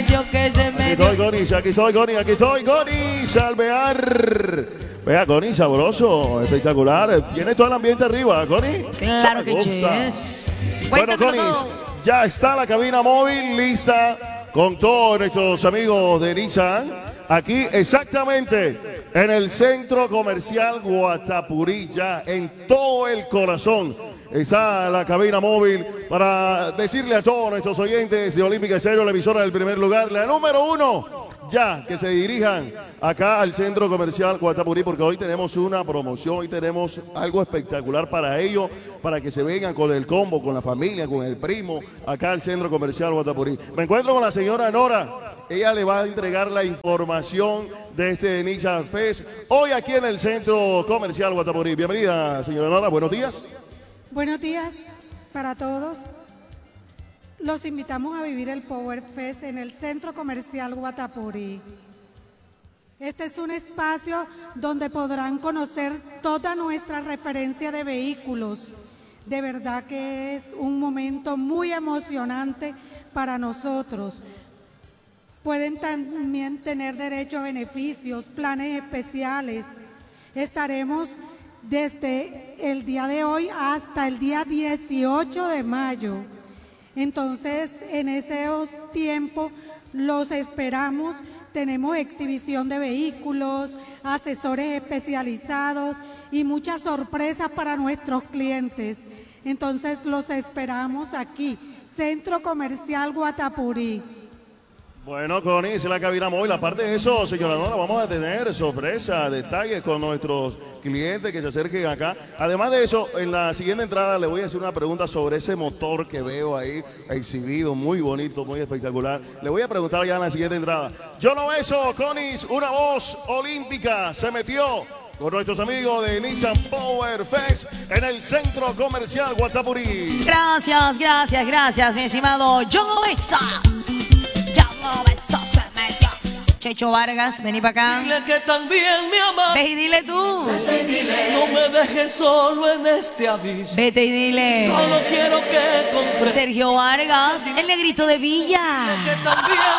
metió, que se metió. Aquí estoy, Gonis, Alvear. Vea, Gonis, sabroso, espectacular. Tiene todo el ambiente arriba, Gonis. Claro que yes. Bueno, Gonis, ya está la cabina móvil lista con todos nuestros amigos de Nissan. Aquí exactamente en el Centro Comercial Guatapurí, ya en todo el corazón. Está la cabina móvil para decirle a todos nuestros oyentes de Olímpica Estéreo, la emisora del primer lugar, la número 1, ya que se dirijan acá al Centro Comercial Guatapurí, porque hoy tenemos una promoción, hoy tenemos algo espectacular para ellos, para que se vengan con el combo, con la familia, con el primo, acá al Centro Comercial Guatapurí. Me encuentro con la señora Nora. Ella le va a entregar la información de este Nissan Fest hoy aquí en el Centro Comercial Guatapurí. Bienvenida, señora Nora, buenos días. Buenos días para todos. Los invitamos a vivir el Power Fest en el Centro Comercial Guatapurí. Este es un espacio donde podrán conocer toda nuestra referencia de vehículos. De verdad que es un momento muy emocionante para nosotros. Pueden también tener derecho a beneficios, planes especiales. Estaremos desde el día de hoy hasta el día 18 de mayo. Entonces, en esos tiempos los esperamos. Tenemos exhibición de vehículos, asesores especializados y muchas sorpresas para nuestros clientes. Entonces, los esperamos aquí, Centro Comercial Guatapurí. Bueno, Gonis, la cabina móvil. Aparte de eso, señora Nora, vamos a tener sorpresas, detalles con nuestros clientes que se acerquen acá. Además de eso, en la siguiente entrada le voy a hacer una pregunta sobre ese motor que veo ahí exhibido, muy bonito, muy espectacular. Le voy a preguntar ya en la siguiente entrada. Yo no eso, Gonis, una voz olímpica se metió con nuestros amigos de Nissan Power Fest en el Centro Comercial Guatapurí. Gracias, mi estimado John Ovesa. Checho Vargas, vení para acá. Dile que también me amas. Ve y dile tú. Vete y dile. No me dejes solo en este abismo. Vete y dile. Solo quiero que comprendas. Sergio Vargas, el negrito de Villa. Dile que también